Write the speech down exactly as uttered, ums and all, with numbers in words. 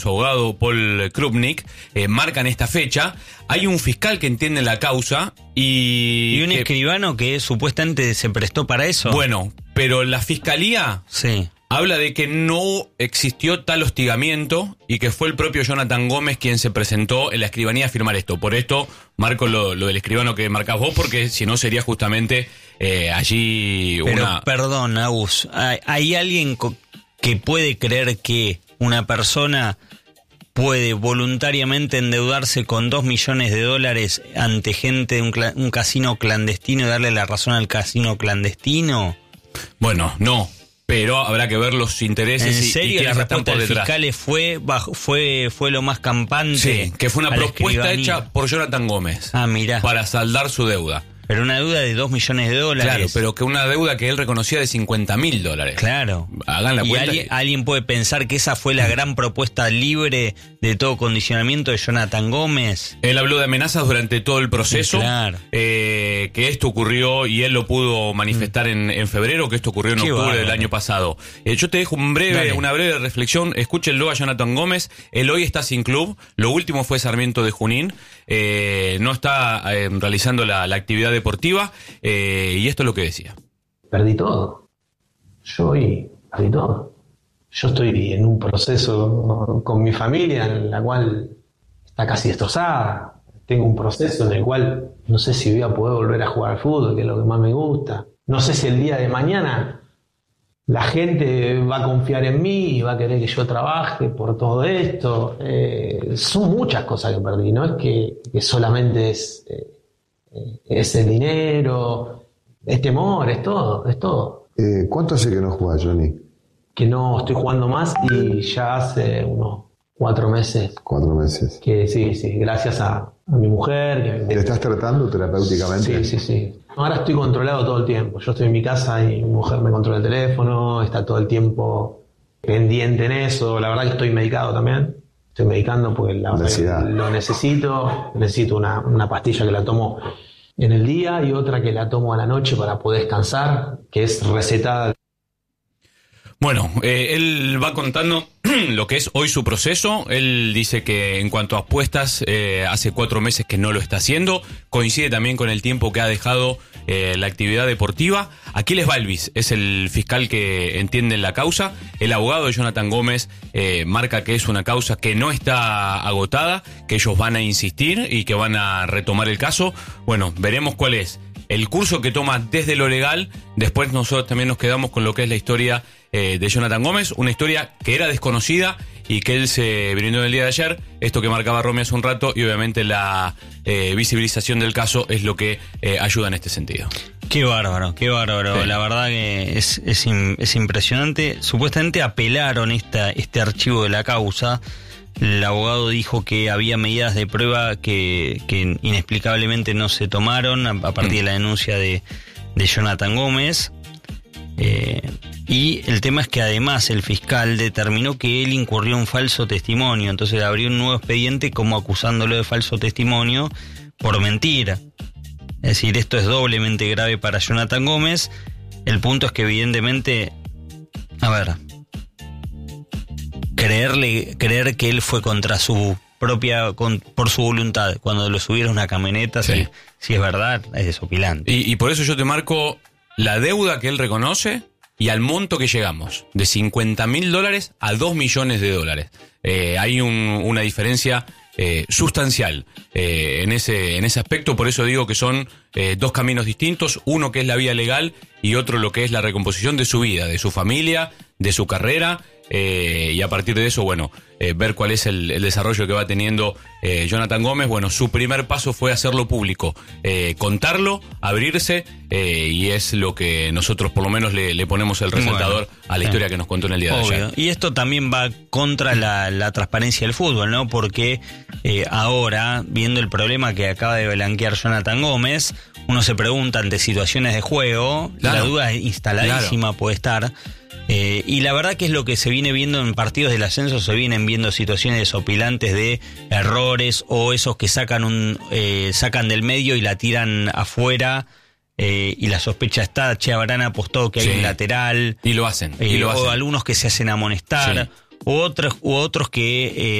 su abogado Paul Krupnik, eh, marcan esta fecha. Hay un fiscal que entiende la causa y... Y un que, escribano que supuestamente se prestó para eso. Bueno, pero la fiscalía sí. habla de que no existió tal hostigamiento y que fue el propio Jonathan Gómez quien se presentó en la escribanía a firmar esto. Por esto marco lo, lo del escribano que marcás vos, porque si no sería justamente eh, allí pero, una... perdón, Agus, ¿hay, hay alguien co- que puede creer que una persona puede voluntariamente endeudarse con dos millones de dólares ante gente de un, cla- un casino clandestino y darle la razón al casino clandestino? Bueno, no, pero habrá que ver los intereses ¿En y, serio y la quiénes están respuesta por del detrás. fiscal fue, bajo, fue, fue lo más campante? Sí, que fue una a la propuesta escribanía. hecha por Jonathan Gómez. Ah, mirá. Para saldar su deuda. Pero una deuda de dos millones de dólares. Claro, pero que una deuda que él reconocía de cincuenta mil dólares. Claro. Hagan la y cuenta. alguien, que... alguien puede pensar que esa fue la gran propuesta libre de todo condicionamiento de Jonathan Gómez. Él habló de amenazas durante todo el proceso. Claro. Eh, que esto ocurrió y él lo pudo manifestar mm. en, en febrero, que esto ocurrió en Qué octubre bárbaro. del año pasado. Eh, yo te dejo un breve, Dale. una breve reflexión. Escúchenlo a Jonathan Gómez. Él hoy está sin club. Lo último fue Sarmiento de Junín. Eh, no está eh, realizando la, la actividad deportiva. Eh, y esto es lo que decía. Perdí todo. Yo hoy perdí todo. Yo estoy en un proceso con mi familia en la cual está casi destrozada. Tengo un proceso en el cual no sé si voy a poder volver a jugar al fútbol, que es lo que más me gusta. No sé si el día de mañana la gente va a confiar en mí y va a querer que yo trabaje por todo esto. Eh, son muchas cosas que perdí, no es que, que solamente es... Eh, es el dinero, es temor, es todo, es todo. Eh, ¿Cuánto hace que no jugás, Johnny? Que no estoy jugando más y ya hace unos cuatro meses. Cuatro meses. Que sí, sí, gracias a, a mi mujer. Que me... ¿Te estás tratando terapéuticamente? Sí, sí, sí. Ahora estoy controlado todo el tiempo. Yo estoy en mi casa y mi mujer me controla el teléfono, está todo el tiempo pendiente en eso. La verdad que estoy medicado también. Estoy medicando porque la verdad que lo necesito. Necesito una, una pastilla que la tomo en el día y otra que la tomo a la noche para poder descansar, que es recetada. Bueno, eh, él va contando lo que es hoy su proceso. Él dice que en cuanto a apuestas, eh, hace cuatro meses que no lo está haciendo. Coincide también con el tiempo que ha dejado eh, la actividad deportiva. Aquiles Balvis es el fiscal que entiende la causa. El abogado de Jonathan Gómez eh, marca que es una causa que no está agotada, que ellos van a insistir y que van a retomar el caso. Bueno, veremos cuál es el curso que toma desde lo legal. Después nosotros también nos quedamos con lo que es la historia eh, de Jonathan Gómez, una historia que era desconocida y que él se brindó en el día de ayer, esto que marcaba Romy hace un rato, y obviamente la eh, visibilización del caso es lo que eh, ayuda en este sentido. Qué bárbaro, qué bárbaro. Sí. La verdad que es, es, es impresionante. Supuestamente apelaron esta, este archivo de la causa. El abogado dijo que había medidas de prueba que, que inexplicablemente no se tomaron a, a partir de la denuncia de, de Jonathan Gómez. Eh, y el tema es que además el fiscal determinó que él incurrió en falso testimonio. Entonces abrió un nuevo expediente como acusándolo de falso testimonio por mentira. Es decir, esto es doblemente grave para Jonathan Gómez. El punto es que evidentemente, a ver, creerle, creer que él fue contra su propia, con, por su voluntad, cuando lo subieron a una camioneta, sí. si, si es verdad, es desopilante. Y, y por eso yo te marco la deuda que él reconoce y al monto que llegamos, de cincuenta mil dólares a dos millones de dólares. Eh, hay un, una diferencia eh, sustancial eh, en ese en ese aspecto, por eso digo que son eh, dos caminos distintos, uno que es la vía legal y otro lo que es la recomposición de su vida, de su familia, de su carrera. Eh, y a partir de eso, bueno, eh, ver cuál es el, el desarrollo que va teniendo eh, Jonathan Gómez. Bueno, su primer paso fue hacerlo público, eh, contarlo, abrirse, eh, y es lo que nosotros por lo menos le, le ponemos el resaltador bueno, a la historia eh, que nos contó en el día obvio. de ayer. Y esto también va contra la, la transparencia del fútbol, ¿no? Porque eh, ahora, viendo el problema que acaba de blanquear Jonathan Gómez, uno se pregunta ante situaciones de juego, claro, la duda instaladísima claro. puede estar. Eh, y la verdad que es lo que se viene viendo en partidos del ascenso, se vienen viendo situaciones desopilantes de errores o esos que sacan un eh, sacan del medio y la tiran afuera eh, y la sospecha está, che, habrán apostado que hay sí. un lateral. Y lo hacen. Eh, y lo o hacen. algunos que se hacen amonestar. Sí. u otros, u otros que... Eh,